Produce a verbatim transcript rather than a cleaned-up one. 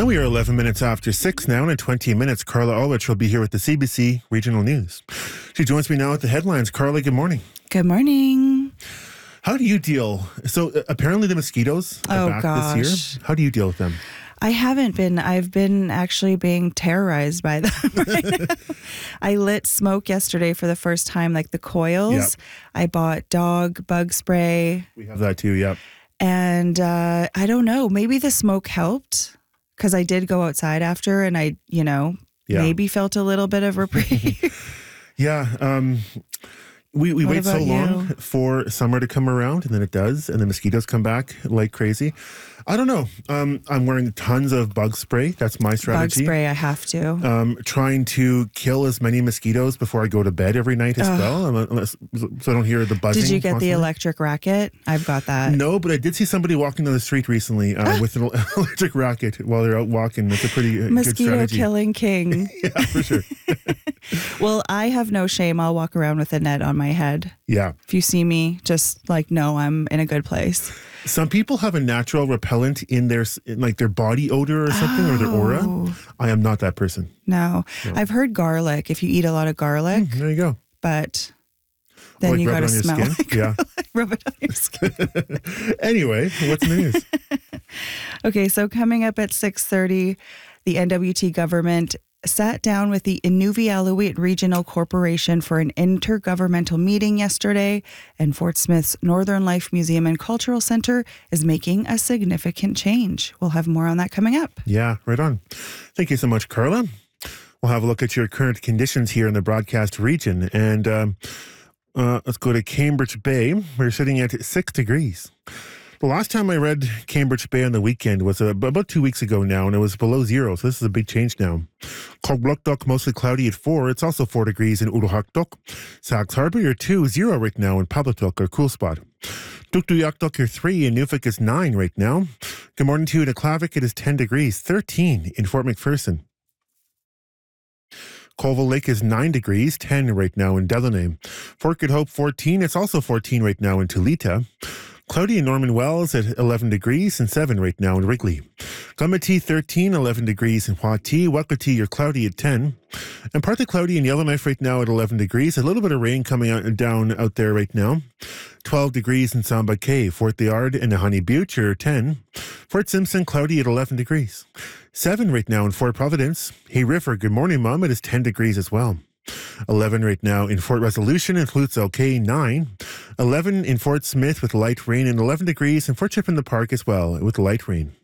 And we are eleven minutes after six now, and in twenty minutes, Carla Ulrich will be here with the C B C Regional News. She joins me now with the headlines. Carla, good morning. Good morning. How do you deal? So uh, apparently the mosquitoes are Oh, back gosh. this year. How do you deal with them? I haven't been. I've been actually being terrorized by them right now. I lit smoke yesterday for the first time, like the coils. Yep. I bought dog bug spray. We have that too, yep. And uh, I don't know, maybe the smoke helped because I did go outside after and I, you know, Yeah. maybe felt a little bit of reprieve. Yeah, um, we, we What wait so about long you? for summer to come around, and then it does, and the mosquitoes come back like crazy. I don't know. Um, I'm wearing tons of bug spray. That's my Bug strategy. spray, I have to. Um, trying to kill as many mosquitoes before I go to bed every night as Ugh. well, unless, so I don't hear the buzzing. Did you get the constantly. electric racket? I've got that. No, but I did see somebody walking down the street recently uh, with an electric racket while they're out walking. That's a pretty uh, good Mosquito strategy. killing king. Yeah, for sure. Well, I have no shame. I'll walk around with a net on my head. Yeah. If you see me, just like, no, I'm in a good place. Some people have a natural repellent in their s- in like their body odor or something, or their aura. Oh. I am not that person. No. No. I've heard garlic, if you eat a lot of garlic, There you go. but then Like you rub got it to on your smell skin? like Yeah. rub it on your skin. Anyway, what's in the news? Okay, so coming up at six thirty, the N W T government sat down with the Inuvialuit Regional Corporation for an intergovernmental meeting yesterday, and Fort Smith's Northern Life Museum and Cultural Center is making a significant change. We'll have more on that coming up. Yeah, right on. Thank you so much, Carla. We'll have a look at your current conditions here in the broadcast region. And um, uh, let's go to Cambridge Bay. We're sitting at six degrees. The last time I read Cambridge Bay on the weekend was uh, about two weeks ago now, and it was below zero. So this is a big change now. Cogbluckdock, mostly cloudy at four. It's also four degrees in Uruhakdok. Sax Harbor, you're two, zero right now in Papatuk, our cool spot. Tuktoyakdok, you're three, and Newfik is nine right now. Good morning to you in Aklavik. It is ten degrees, thirteen in Fort McPherson. Colville Lake is nine degrees, ten right now in Delaney. Fort Good Hope, fourteen. It's also fourteen right now in Tulita. Cloudy in Norman Wells at eleven degrees and seven right now in Wrigley. Gumati, thirteen, eleven degrees in Huati. Wakati, you're cloudy at ten. And partly cloudy in Yellowknife right now at eleven degrees. A little bit of rain coming out, down out there right now. twelve degrees in Samba Cay. Fort Liard and Honey Butte, you're ten. Fort Simpson, cloudy at eleven degrees. seven right now in Fort Providence. Hay River, good morning, Mom. It is ten degrees as well. eleven right now in Fort Resolution and Flutes L K, nine. eleven in Fort Smith with light rain, and eleven degrees in Fort Chip in the Park as well with light rain.